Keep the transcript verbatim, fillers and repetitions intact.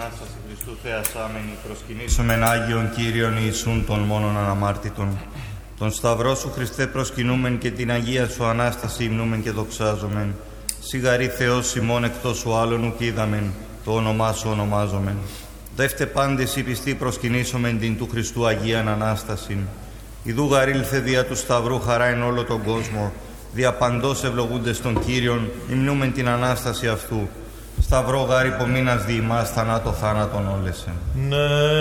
Ανάσταση Χριστού θεασάμενη, προσκυνήσομεν Άγιον Κύριον Ιησούν των μόνον αναμάρτητων. Τον Σταυρό σου Χριστέ προσκυνούμεν και την Αγία σου Ανάσταση υμνούμεν και δοξάζομεν. Σιγαρή Θεός ημών εκτός σου άλλον ουκ είδαμεν, το όνομά σου ονομάζομεν. Δεύτε πάντες οι πιστοί προσκυνήσομεν την του Χριστού Αγίαν Ανάστασιν. Ιδού γαρήλθε δια του Σταυρού χαρά εν όλο τον κόσμο, δια παντός ευλογούντες των Κύριων, υμνούμεν την Ανάσταση αυτού. Σταυρό γάρ υπομείνας δι' ημάς θανάτω θάνατον όλεσεν. Ναι.